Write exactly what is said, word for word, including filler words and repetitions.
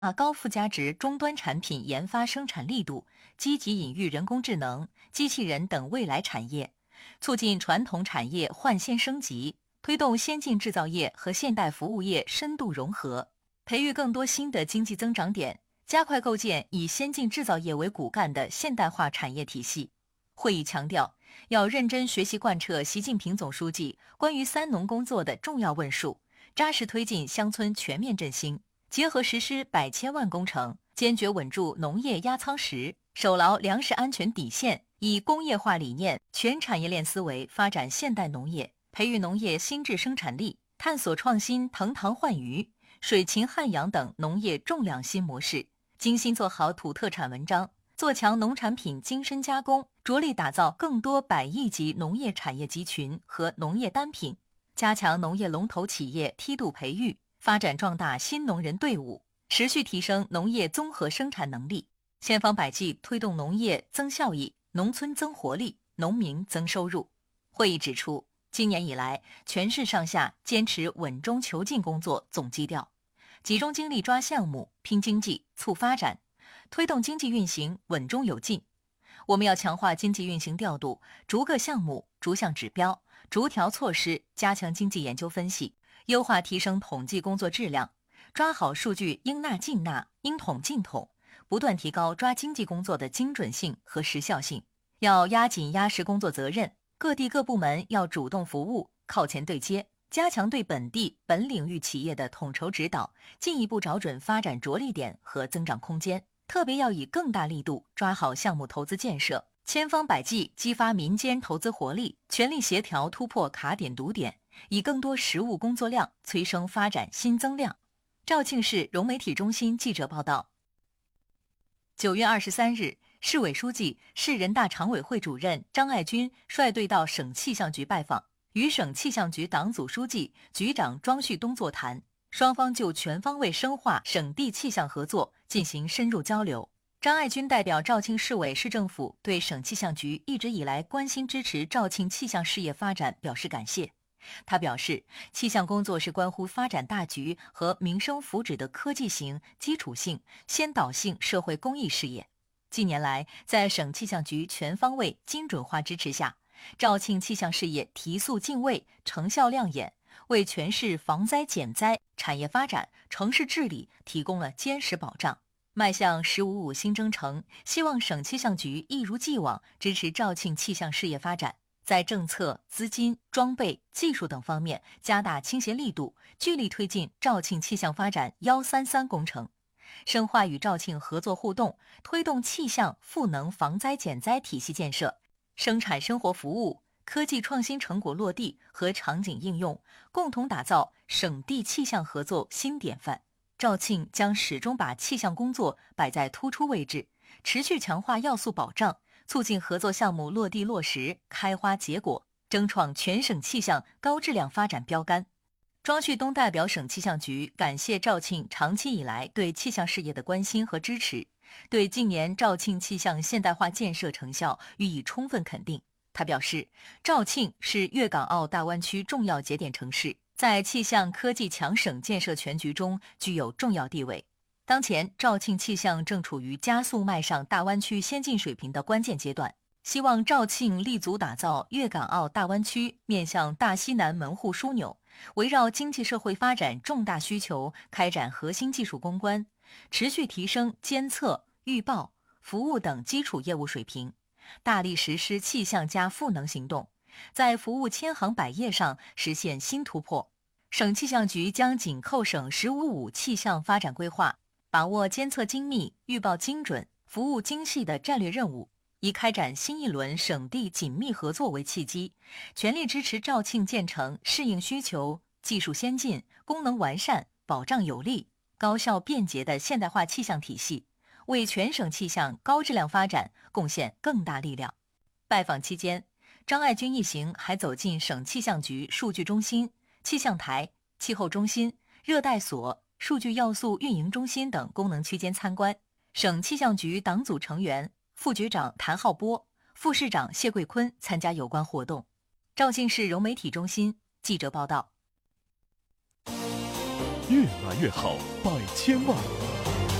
啊高附加值终端产品研发生产力度，积极引入人工智能、机器人等未来产业，促进传统产业换新升级，推动先进制造业和现代服务业深度融合，培育更多新的经济增长点，加快构建以先进制造业为骨干的现代化产业体系。会议强调，要认真学习贯彻习近平总书记关于三农工作的重要问述，扎实推进乡村全面振兴，结合实施百千万工程，坚决稳住农业压舱石，守牢粮食安全底线，以工业化理念、全产业链思维发展现代农业，培育农业新质生产力，探索创新腾塘换鱼、水禽汉养等农业重量新模式，精心做好土特产文章，做强农产品精深加工，着力打造更多百亿级农业产业集群和农业单品，加强农业龙头企业梯度培育，发展壮大新农人队伍，持续提升农业综合生产能力，千方百计推动农业增效益、农村增活力、农民增收入。会议指出，今年以来，全市上下坚持稳中求进工作总基调，集中精力抓项目、拼经济、促发展，推动经济运行稳中有进。我们要强化经济运行调度，逐个项目、逐项指标、逐条措施加强经济研究分析，优化提升统计工作质量，抓好数据应纳尽纳、应统尽统，不断提高抓经济工作的精准性和时效性。要压紧压实工作责任，各地各部门要主动服务、靠前对接，加强对本地本领域企业的统筹指导，进一步找准发展着力点和增长空间。特别要以更大力度抓好项目投资建设，千方百计激发民间投资活力，全力协调突破卡点堵点，以更多实务工作量催生发展新增量。肇庆市融媒体中心记者报道，九月二十三日，市委书记、市人大常委会主任张爱军率队到省气象局拜访，与省气象局党组书记、局长庄旭东座谈，双方就全方位深化省地气象合作进行深入交流。张爱军代表肇庆市委市政府对省气象局一直以来关心支持肇庆气象事业发展表示感谢。他表示，气象工作是关乎发展大局和民生福祉的科技型、基础性、先导性社会公益事业。近年来，在省气象局全方位精准化支持下，肇庆气象事业提速进位，成效亮眼，为全市防灾减灾、产业发展、城市治理提供了坚实保障。迈向“十五五”新征程，希望省气象局一如既往支持肇庆气象事业发展，在政策、资金、装备、技术等方面加大倾斜力度，聚力推进肇庆气象发展“幺三三”工程，深化与肇庆合作互动，推动气象赋能防灾减灾体系建设，生产生活服务、科技创新成果落地和场景应用，共同打造省地气象合作新典范。肇庆将始终把气象工作摆在突出位置，持续强化要素保障，促进合作项目落地落实、开花结果，争创全省气象高质量发展标杆。庄旭东代表省气象局感谢肇庆长期以来对气象事业的关心和支持，对近年肇庆气象现代化建设成效予以充分肯定。他表示，肇庆是粤港澳大湾区重要节点城市，在气象科技强省建设全局中具有重要地位。当前，肇庆气象正处于加速迈上大湾区先进水平的关键阶段，希望肇庆立足打造粤港澳大湾区面向大西南门户枢纽，围绕经济社会发展重大需求开展核心技术攻关，持续提升监测、预报、服务等基础业务水平，大力实施气象加赋能行动，在服务千行百业上实现新突破。省气象局将紧扣省“十五五”气象发展规划，把握监测精密、预报精准、服务精细的战略任务，以开展新一轮省地紧密合作为契机，全力支持肇庆建成适应需求、技术先进、功能完善、保障有力、高效便捷的现代化气象体系，为全省气象高质量发展贡献更大力量。拜访期间，张爱军一行还走进省气象局数据中心、气象台、气候中心、热带所、数据要素运营中心等功能区间参观。省气象局党组成员、副局长谭浩波、副市长谢桂坤参加有关活动。肇庆市融媒体中心记者报道。 越来越好，百千万